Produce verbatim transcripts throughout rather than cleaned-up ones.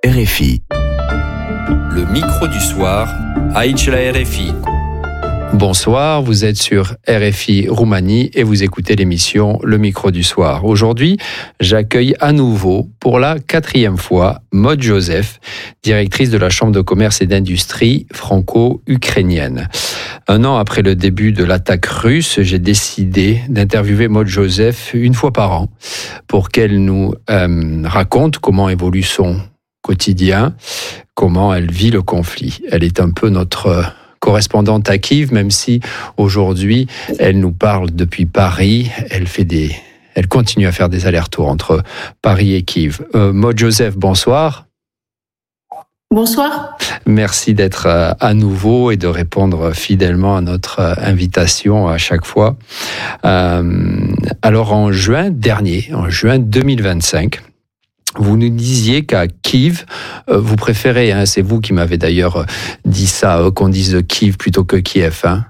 R F I. Le micro du soir, Aici la R F I. Bonsoir, vous êtes sur R F I Roumanie et vous écoutez l'émission Le micro du soir. Aujourd'hui, j'accueille à nouveau, pour la quatrième fois, Maud Joseph, directrice de la Chambre de commerce et d'industrie franco-ukrainienne. Un an après le début de l'attaque russe, j'ai décidé d'interviewer Maud Joseph une fois par an pour qu'elle nous euh, raconte comment évolue son quotidien, comment elle vit le conflit. Elle est un peu notre correspondante à Kiev, même si aujourd'hui elle nous parle depuis Paris. Elle fait des, elle continue à faire des allers-retours entre Paris et Kiev. Euh, Maud Joseph, bonsoir. Bonsoir. Merci d'être à nouveau et de répondre fidèlement à notre invitation à chaque fois. Euh, alors en juin dernier, en juin deux mille vingt-cinq, vous nous disiez qu'à Kiev, vous préférez, hein, c'est vous qui m'avez d'ailleurs dit ça, qu'on dise Kiev plutôt que Kiev. Hein.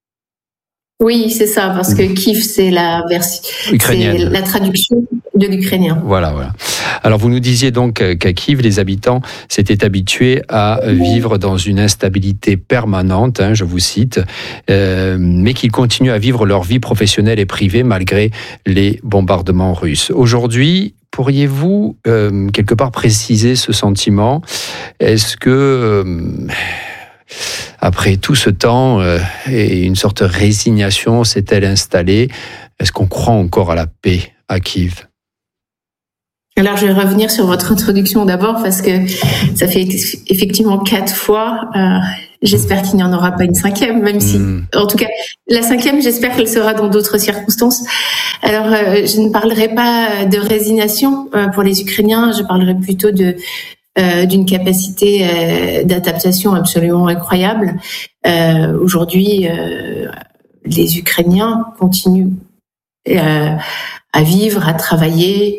Oui, c'est ça, parce que Kiev, c'est la version, ukrainienne. C'est la traduction de l'ukrainien. Voilà, voilà. Alors vous nous disiez donc qu'à Kiev, les habitants s'étaient habitués à vivre dans une instabilité permanente, hein, je vous cite, euh, mais qu'ils continuent à vivre leur vie professionnelle et privée malgré les bombardements russes. Aujourd'hui, pourriez-vous euh, quelque part préciser ce sentiment ? Est-ce que, euh, après tout ce temps, euh, et une sorte de résignation s'est-elle installée ? Est-ce qu'on croit encore à la paix à Kiev ? Alors, je vais revenir sur votre introduction d'abord parce que ça fait effectivement quatre fois. Euh, j'espère qu'il n'y en aura pas une cinquième, même si, mmh. en tout cas, la cinquième, j'espère qu'elle sera dans d'autres circonstances. Alors, euh, je ne parlerai pas de résignation euh, pour les Ukrainiens, je parlerai plutôt de euh, d'une capacité euh, d'adaptation absolument incroyable. Euh, aujourd'hui, euh, les Ukrainiens continuent euh, à vivre, à travailler,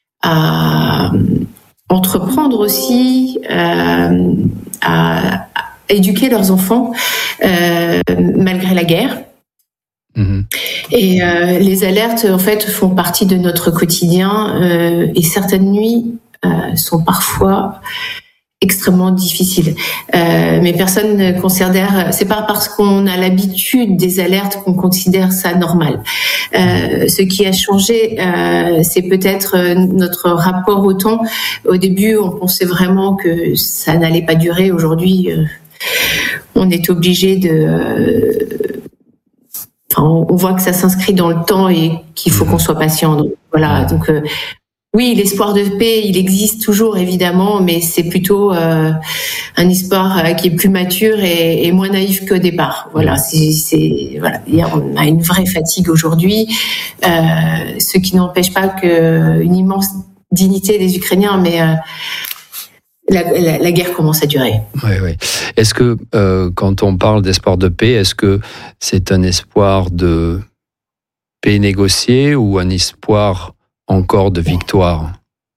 à entreprendre aussi, euh, à, à éduquer leurs enfants euh, malgré la guerre. Mmh. Et euh, les alertes, en fait, font partie de notre quotidien euh, et certaines nuits euh, sont parfois extrêmement difficiles. Euh, mais personne ne considère, c'est pas parce qu'on a l'habitude des alertes qu'on considère ça normal. Euh, ce qui a changé, euh, c'est peut-être notre rapport au temps. Au début, on pensait vraiment que ça n'allait pas durer. Aujourd'hui, euh, on est obligé de... Euh, enfin, on voit que ça s'inscrit dans le temps et qu'il faut qu'on soit patient. Donc, voilà, donc... Euh, Oui, l'espoir de paix, il existe toujours évidemment, mais c'est plutôt euh, un espoir euh, qui est plus mature et, et moins naïf qu'au départ. Voilà, c'est, c'est voilà, on a une vraie fatigue aujourd'hui, euh, ce qui n'empêche pas que une immense dignité des Ukrainiens, mais euh, la, la, la guerre commence à durer. Oui, oui. Est-ce que euh, quand on parle d'espoir de paix, est-ce que c'est un espoir de paix négociée ou un espoir encore de victoire?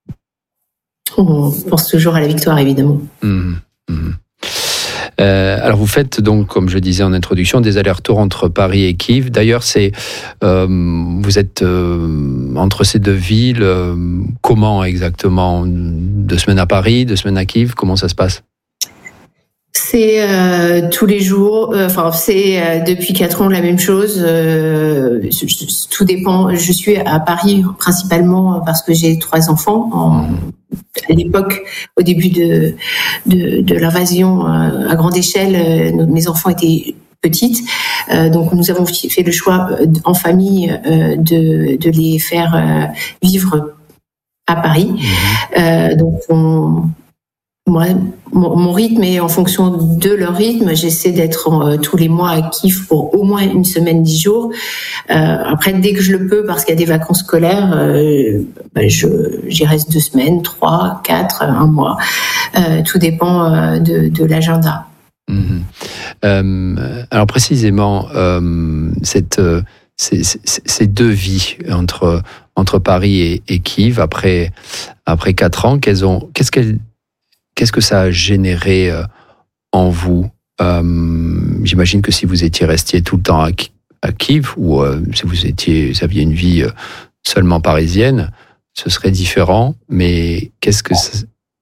On pense toujours à la victoire, évidemment. Mmh, mmh. Euh, alors vous faites donc, comme je disais en introduction, des allers-retours entre Paris et Kiev. D'ailleurs, c'est euh, vous êtes euh, entre ces deux villes. Euh, comment exactement ? Deux semaines à Paris, deux semaines à Kiev. Comment ça se passe ? C'est euh, tous les jours, euh, enfin c'est euh, depuis quatre ans la même chose. Euh, tout dépend. Je suis à Paris principalement parce que j'ai trois enfants. En, à l'époque, au début de de, de l'invasion euh, à grande échelle, euh, mes enfants étaient petites, euh, donc nous avons fait le choix en famille euh, de de les faire euh, vivre à Paris. Euh, donc on Moi, mon rythme est en fonction de leur rythme. J'essaie d'être euh, tous les mois à Kiev pour au moins une semaine, dix jours. Euh, après, dès que je le peux, parce qu'il y a des vacances scolaires, euh, bah, je, j'y reste deux semaines, trois, quatre, un mois. Euh, tout dépend euh, de, de l'agenda. Mmh. Euh, alors précisément, euh, cette, euh, ces, ces, ces deux vies entre entre Paris et, et Kiev après après quatre ans, qu'elles ont, qu'est-ce qu'elles Qu'est-ce que ça a généré en vous ? euh, J'imagine que si vous étiez resté tout le temps à, à Kiev, ou euh, si vous étiez, vous aviez une vie seulement parisienne, ce serait différent. Mais qu'est-ce que ça,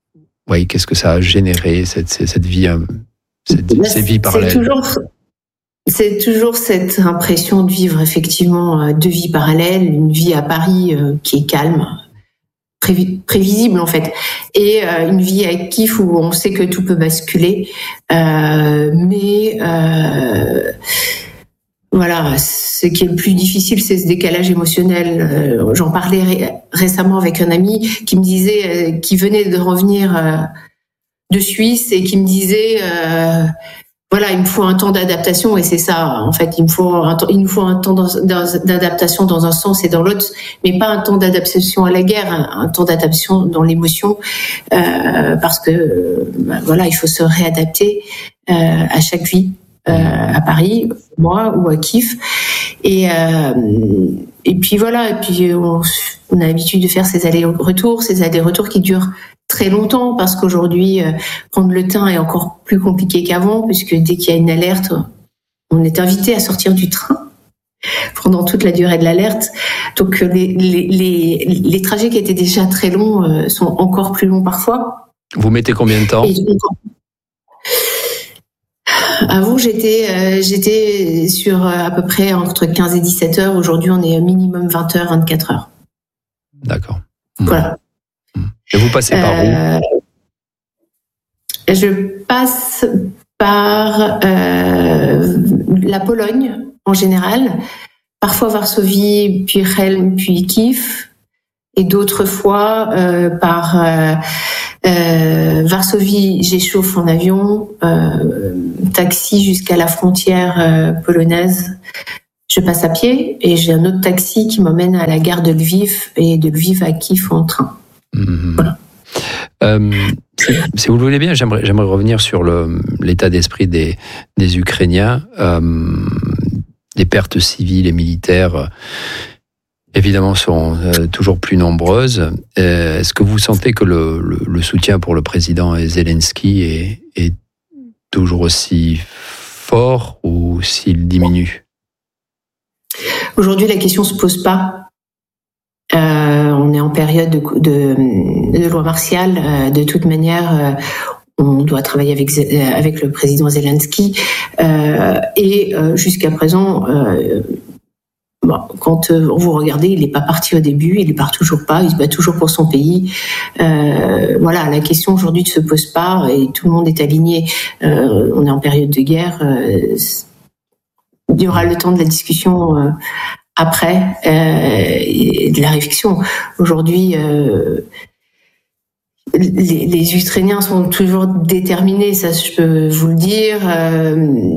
oui, qu'est-ce que ça a généré, cette, cette vie, cette, ces vies parallèles? C'est toujours, c'est toujours cette impression de vivre effectivement deux vies parallèles, une vie à Paris qui est calme, prévisible en fait, et euh, une vie à Kiev où on sait que tout peut basculer, euh, mais euh, voilà, ce qui est le plus difficile, c'est ce décalage émotionnel. Euh, j'en parlais ré- récemment avec un ami qui me disait, euh, qui venait de revenir euh, de Suisse et qui me disait euh, voilà, il me faut un temps d'adaptation, et c'est ça, en fait, il me faut un temps, il nous faut un temps d'adaptation dans un sens et dans l'autre, mais pas un temps d'adaptation à la guerre, un, un temps d'adaptation dans l'émotion, euh, parce que, euh, ben voilà, il faut se réadapter euh, à chaque vie, euh, à Paris, moi, ou à Kiev, et euh, et puis voilà, et puis on, on a l'habitude de faire ces allers-retours, ces allers-retours qui durent très longtemps, parce qu'aujourd'hui, euh, prendre le train est encore plus compliqué qu'avant, puisque dès qu'il y a une alerte, on est invité à sortir du train pendant toute la durée de l'alerte. Donc les, les, les, les trajets qui étaient déjà très longs euh, sont encore plus longs parfois. Vous mettez combien de temps? Et donc, avant, j'étais, euh, j'étais sur euh, à peu près entre quinze et dix-sept heures. Aujourd'hui, on est minimum vingt heures, vingt-quatre heures. D'accord. Voilà. Et vous passez par euh, où? Je passe par euh, la Pologne en général, parfois Varsovie, puis Chelm, puis Kiev, et d'autres fois euh, par euh, euh, Varsovie, j'échauffe en avion, euh, taxi jusqu'à la frontière euh, polonaise. Je passe à pied et j'ai un autre taxi qui m'emmène à la gare de Lviv, et de Lviv à Kiev en train. Mmh. Voilà. Euh, si, si vous le voulez bien, j'aimerais, j'aimerais revenir sur le, l'état d'esprit des, des Ukrainiens. Euh, les pertes civiles et militaires, euh, évidemment, sont euh, toujours plus nombreuses. Euh, est-ce que vous sentez que le, le, le soutien pour le président Zelensky est, est toujours aussi fort, ou s'il diminue? Aujourd'hui, la question ne se pose pas. Euh, on est en période de, de, de loi martiale. Euh, de toute manière, euh, on doit travailler avec, avec le président Zelensky. Euh, et euh, jusqu'à présent, euh, bon, quand euh, vous regardez, il n'est pas parti au début, il ne part toujours pas, il se bat toujours pour son pays. Euh, voilà, la question aujourd'hui ne se pose pas et tout le monde est aligné. Euh, on est en période de guerre. Euh, il y aura le temps de la discussion euh, après euh, et de la réflexion. Aujourd'hui, euh, les, les Ukrainiens sont toujours déterminés, ça je peux vous le dire, euh,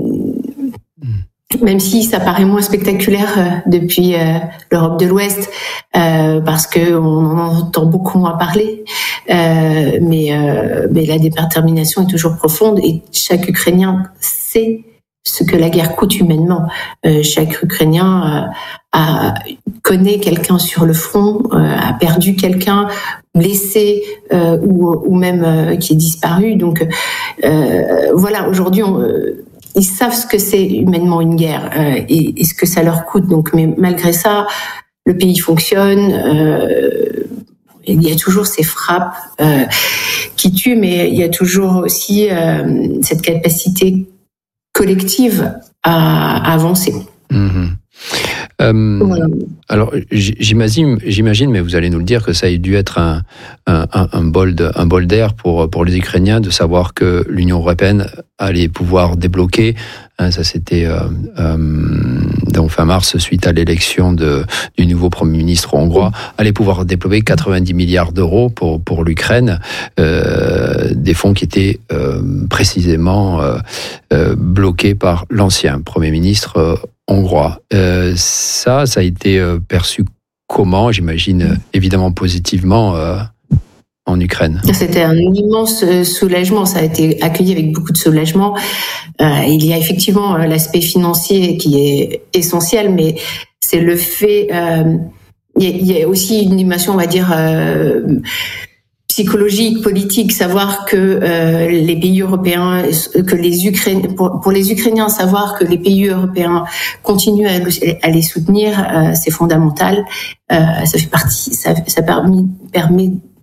même si ça paraît moins spectaculaire euh, depuis euh, l'Europe de l'Ouest, euh, parce que on en entend beaucoup moins parler, euh, mais, euh, mais la détermination est toujours profonde et chaque Ukrainien sait ce que la guerre coûte humainement. Euh, chaque Ukrainien euh, a, connaît quelqu'un sur le front, euh, a perdu quelqu'un, blessé euh, ou, ou même euh, qui est disparu. Donc euh, voilà, aujourd'hui, on, euh, ils savent ce que c'est humainement une guerre euh, et, et ce que ça leur coûte. Donc, mais malgré ça, le pays fonctionne. Euh, il y a toujours ces frappes euh, qui tuent, mais il y a toujours aussi euh, cette capacité collective à, à avancer. Mmh. Euh, voilà. Alors, j'imagine, j'imagine, mais vous allez nous le dire, que ça a dû être un, un, un, bol, de, un bol d'air pour, pour les Ukrainiens de savoir que l'Union européenne allait pouvoir débloquer. Hein, ça, c'était euh, euh, donc fin mars, suite à l'élection de, du nouveau Premier ministre hongrois, allait pouvoir déployer quatre-vingt-dix milliards d'euros pour, pour l'Ukraine, euh, des fonds qui étaient euh, précisément euh, euh, bloqués par l'ancien Premier ministre euh, hongrois. Euh, ça, ça a été euh, perçu comment? J'imagine euh, évidemment positivement euh, en Ukraine. C'était un immense soulagement. Ça a été accueilli avec beaucoup de soulagement. Euh, il y a effectivement euh, l'aspect financier qui est essentiel, mais c'est le fait. Euh, il, y a, il y a aussi une dimension, on va dire. Euh, psychologique, politique, savoir que euh, les pays européens, que les Ukrainiens, pour, pour les Ukrainiens, savoir que les pays européens continuent à, à les soutenir, euh, c'est fondamental. Euh, ça fait partie, ça, ça permet, permet,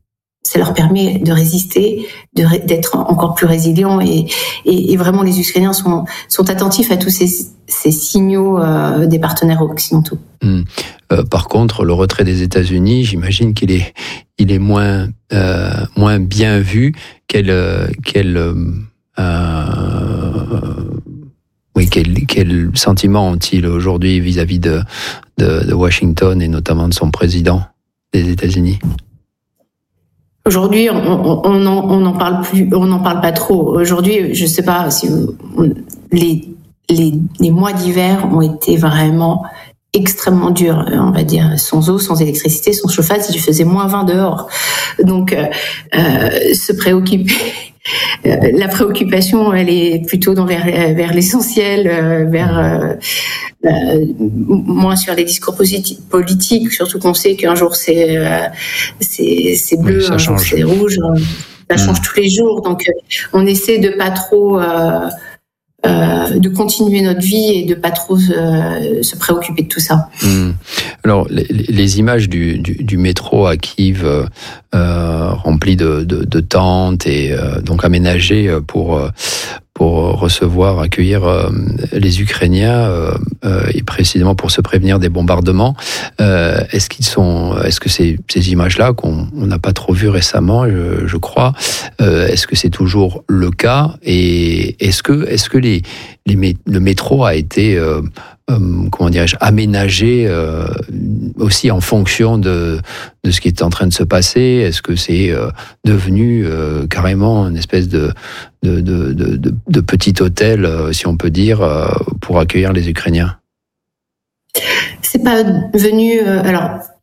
ça leur permet de résister, de, d'être encore plus résilients et, et, et vraiment les Ukrainiens sont, sont attentifs à tous ces, ces signaux euh, des partenaires occidentaux. Mmh. Euh, par contre, le retrait des États-Unis, j'imagine qu'il est, il est moins, euh, moins bien vu. Quel, quel, euh, oui, quel, quel sentiment ont-ils aujourd'hui vis-à-vis de, de, de Washington et notamment de son président des États-Unis? Aujourd'hui, on n'en parle plus, on n'en parle pas trop. Aujourd'hui, je ne sais pas si vous, les, les, les mois d'hiver ont été vraiment extrêmement durs, on va dire, sans eau, sans électricité, sans chauffage, il faisait moins vingt dehors. Donc, euh, se préoccuper, euh, la préoccupation, elle est plutôt dans vers, vers l'essentiel, vers euh, euh, moins sur les discours politiques, surtout qu'on sait qu'un jour c'est euh, c'est, c'est bleu, oui, un jour c'est rouge, ça mmh. change tous les jours. Donc, on essaie de pas trop euh, Euh, de continuer notre vie et de pas trop euh, se préoccuper de tout ça. Mmh. Alors, les, les images du, du, du métro à Kiev, euh, rempli de, de, de tentes et euh, donc aménagé pour pour recevoir, accueillir euh, les Ukrainiens euh, euh, et précisément pour se prévenir des bombardements. Euh, est-ce qu'ils sont, est-ce que ces, ces images-là qu'on on n'a pas trop vues récemment, je, je crois, euh, est-ce que c'est toujours le cas et est-ce que est-ce que les, les le métro a été euh, euh, comment dirais-je aménagé euh, aussi en fonction de de ce qui est en train de se passer? Est-ce que c'est euh, devenu euh, carrément une espèce de de, de, de, de, de petit hôtel, euh, si on peut dire, euh, pour accueillir les Ukrainiens? C'est pas venu. Euh, alors,